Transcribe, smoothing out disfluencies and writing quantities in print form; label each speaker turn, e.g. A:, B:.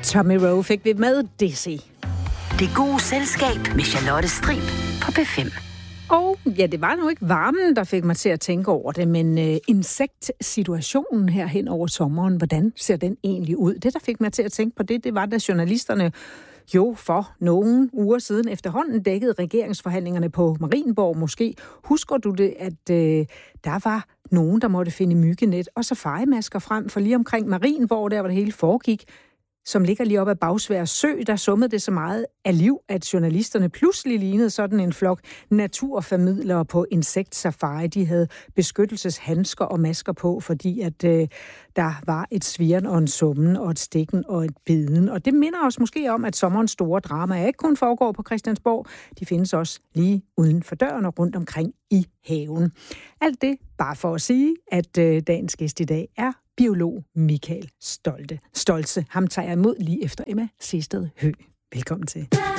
A: Tommy Rowe fik vi med Dizzy.
B: Det gode selskab med Charlotte Strib på P5.
A: Og ja, det var nu ikke varmen, der fik mig til at tænke over det, men insektsituationen her hen over sommeren, hvordan ser den egentlig ud? Det, der fik mig til at tænke på det var, da journalisterne jo for nogle uger siden efterhånden dækkede regeringsforhandlingerne på Marienborg måske. Husker du det, at der var nogen, der måtte finde myggenet og safari-masker frem, for lige omkring Marienborg, der hvor det hele foregik, som ligger lige op ad Bagsværd Sø, der summede det så meget af liv, at journalisterne pludselig lignede sådan en flok naturformidlere på insektsafari. De havde beskyttelseshandsker og masker på, fordi at der var et svirren og en summen og et stikken og et biden. Og det minder os måske om, at sommerens store drama ikke kun foregår på Christiansborg. De findes også lige uden for døren og rundt omkring i haven. Alt det bare for at sige, at dagens gæst i dag er biolog Michael Stoltze. Ham tager jeg imod lige efter Emma Sehsted Høgh. Velkommen til.